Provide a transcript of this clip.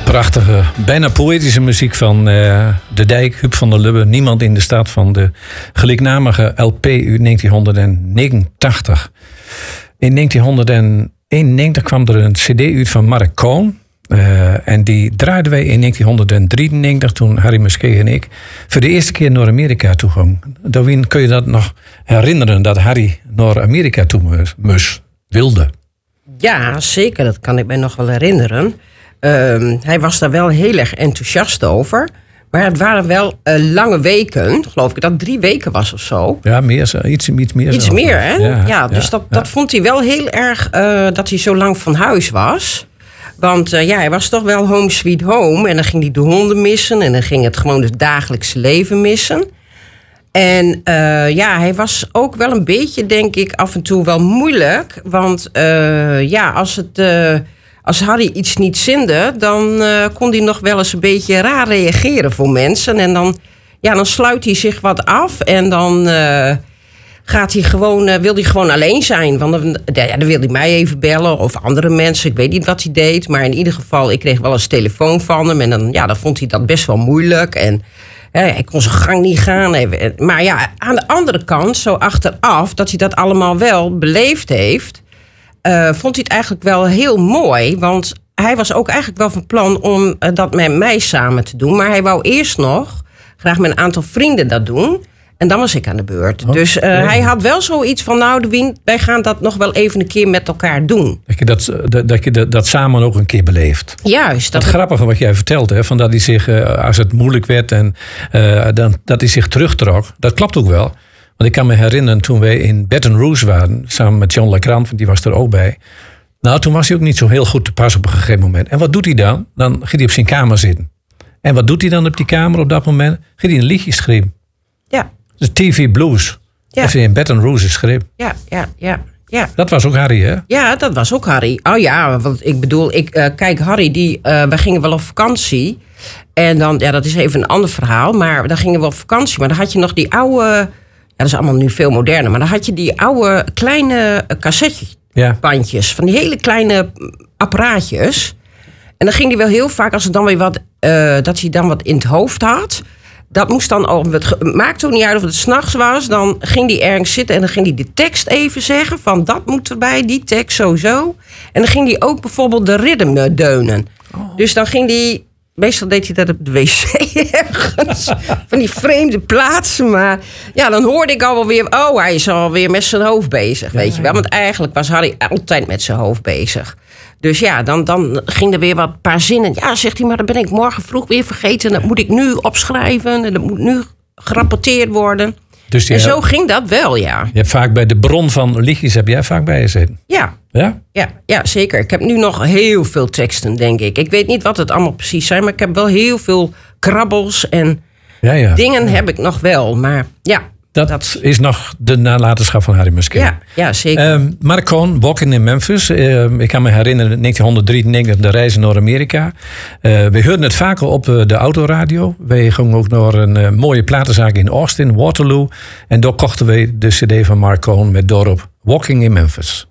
Prachtige, bijna poëtische muziek van De Dijk, Huub van der Lubbe. Niemand in de stad, van de gelijknamige LP uit 1989. In 1991 kwam er een cd uit van Mark Cohn. En die draaiden wij in 1993 toen Harry Muskee en ik voor de eerste keer naar Amerika toe gingen. Darwin, kun je dat nog herinneren dat Harry naar Amerika toe wilde? Ja, zeker. Dat kan ik me nog wel herinneren. Hij was daar wel heel erg enthousiast over. Maar het waren wel lange weken. Geloof ik dat het 3 weken was of zo. Ja, iets meer. Iets meer, hè? Ja, dus dat vond hij wel heel erg dat hij zo lang van huis was. Want hij was toch wel home sweet home. En dan ging hij de honden missen. En dan ging het gewoon het dagelijkse leven missen. En hij was ook wel een beetje, denk ik, af en toe wel moeilijk. Want als Harry iets niet zinde, dan kon hij nog wel eens een beetje raar reageren voor mensen. En dan sluit hij zich wat af en dan wil hij gewoon alleen zijn. Want dan wil hij mij even bellen of andere mensen. Ik weet niet wat hij deed, maar in ieder geval, ik kreeg wel eens telefoon van hem. En dan vond hij dat best wel moeilijk en hij kon zijn gang niet gaan. Maar ja, aan de andere kant, zo achteraf, dat hij dat allemaal wel beleefd heeft, vond hij het eigenlijk wel heel mooi. Want hij was ook eigenlijk wel van plan om dat met mij samen te doen. Maar hij wou eerst nog graag met een aantal vrienden dat doen. En dan was ik aan de beurt. Oh, dus hij had wel zoiets van, nou Darwin, wij gaan dat nog wel even een keer met elkaar doen. Dat je dat samen ook een keer beleeft. Juist. Dat grappige wat jij vertelt, hè, van dat hij zich, als het moeilijk werd en dat hij zich terugtrok. Dat klopt ook wel. Want ik kan me herinneren toen wij in Baton Rouge waren, samen met John LeGrand, want die was er ook bij. Nou, toen was hij ook niet zo heel goed te pas op een gegeven moment. En wat doet hij dan? Dan gaat hij op zijn kamer zitten. En wat doet hij dan op die kamer op dat moment? Gaat hij een liedje schrijven. Ja. De TV Blues. Ja. Heeft hij in Baton Rouge geschreven. Ja. Dat was ook Harry, hè? Ja, dat was ook Harry. Oh ja, want ik bedoel, kijk, Harry, we gingen wel op vakantie. En dan, dat is even een ander verhaal. Maar dan gingen we op vakantie. Maar dan had je nog die oude, dat is allemaal nu veel moderner. Maar dan had je die oude kleine cassettebandjes. Van die hele kleine apparaatjes. En dan ging hij wel heel vaak, als het dan weer wat, dat hij dan wat in het hoofd had. Dat moest dan, het maakte ook niet uit of het 's nachts was. Dan ging hij ergens zitten en dan ging hij de tekst even zeggen. Van dat moet erbij, die tekst sowieso. En dan ging hij ook bijvoorbeeld de ritme deunen. Oh. Dus dan ging hij, meestal deed hij dat op de wc ergens. Van die vreemde plaatsen. Maar ja, dan hoorde ik al wel weer, hij is alweer met zijn hoofd bezig. Weet je wel, want eigenlijk was Harry altijd met zijn hoofd bezig. Dus ja, dan ging er weer wat paar zinnen. Ja, zegt hij, maar dat ben ik morgen vroeg weer vergeten. Dat moet ik nu opschrijven. En dat moet nu gerapporteerd worden. Dus en zo ging dat wel, ja. Je hebt vaak bij de bron van liedjes heb jij vaak bij gezeten. Ja, zeker. Ik heb nu nog heel veel teksten, denk ik. Ik weet niet wat het allemaal precies zijn, maar ik heb wel heel veel krabbels en dingen heb ik nog wel. Maar ja. Dat is nog de nalatenschap van Harry Muskee. Ja, zeker. Mark Cohn, Walking in Memphis. Ik kan me herinneren, 1993, de reizen naar Amerika. We hoorden het vaker op de autoradio. Wij gingen ook naar een mooie platenzaak in Austin, Waterloo. En daar kochten we de cd van Mark Cohn met daarop Walking in Memphis.